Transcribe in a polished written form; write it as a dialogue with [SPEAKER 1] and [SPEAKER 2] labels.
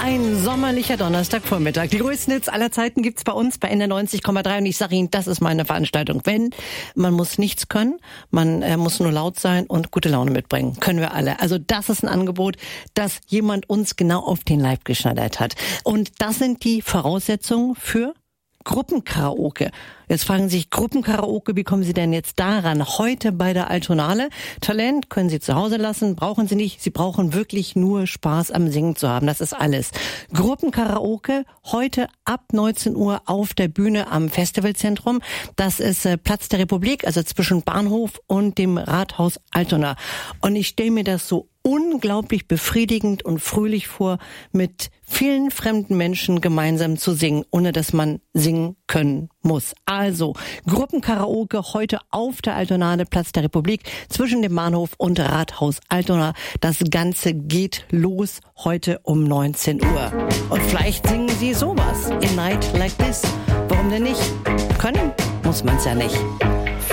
[SPEAKER 1] Ein sommerlicher Donnerstagvormittag. Die größten Hits aller Zeiten gibt's bei uns bei NDR 90,3 und ich sage Ihnen, das ist meine Veranstaltung. Man muss nichts können, man muss nur laut sein und gute Laune mitbringen. Können wir alle. Also das ist ein Angebot, das jemand uns genau auf den Leib geschneidert hat. Und das sind die Voraussetzungen für Gruppenkaraoke. Jetzt fragen Sie sich, Gruppenkaraoke, wie kommen Sie denn jetzt daran? Heute bei der Altonale. Talent können Sie zu Hause lassen, brauchen Sie nicht. Sie brauchen wirklich nur Spaß am Singen zu haben. Das ist alles. Gruppenkaraoke heute ab 19 Uhr auf der Bühne am Festivalzentrum. Das ist Platz der Republik, also zwischen Bahnhof und dem Rathaus Altona. Und ich stelle mir das so unglaublich befriedigend und fröhlich vor, mit vielen fremden Menschen gemeinsam zu singen, ohne dass man singen können muss. Also, Gruppenkaraoke heute auf der Altonale, Platz der Republik, zwischen dem Bahnhof und Rathaus Altona. Das Ganze geht los heute um 19 Uhr. Und vielleicht singen Sie sowas, A Night Like This. Warum denn nicht? Können muss man's ja nicht.